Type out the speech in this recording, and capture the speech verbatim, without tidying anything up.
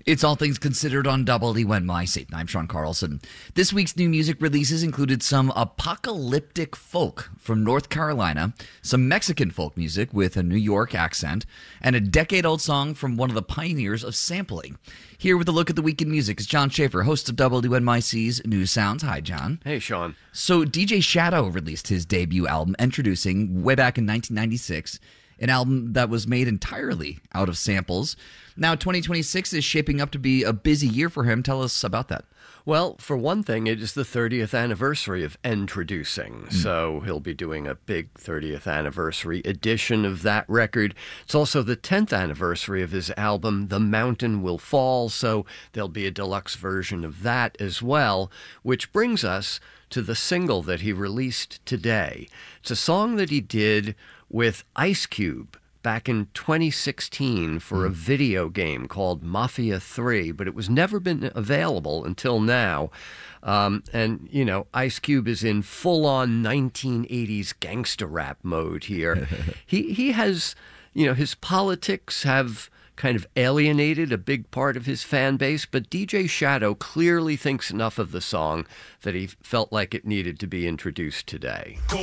It's All Things Considered on W N Y C. I'm Sean Carlson. This week's new music releases included some apocalyptic folk from North Carolina, some Mexican folk music with a New York accent, and a decade-old song from one of the pioneers of sampling. Here with a look at the week in music is John Schaefer, host of W N Y C's News Sounds. Hi, John. Hey, Sean. So D J Shadow released his debut album, Introducing, way back in nineteen ninety-six. An album that was made entirely out of samples. Now, twenty twenty-six is shaping up to be a busy year for him. Tell us about that. Well, for one thing, it is the thirtieth anniversary of Introducing, Mm. so he'll be doing a big thirtieth anniversary edition of that record. It's also the tenth anniversary of his album, The Mountain Will Fall, so there'll be a deluxe version of that as well, which brings us to the single that he released today. It's a song that he did with Ice Cube back in twenty sixteen for a video game called Mafia three, but it was never been available until now. Um, and, you know, Ice Cube is in full-on nineteen eighties gangster rap mode here. he he has, you know, his politics have kind of alienated a big part of his fan base, but D J Shadow clearly thinks enough of the song that he felt like it needed to be introduced today. Go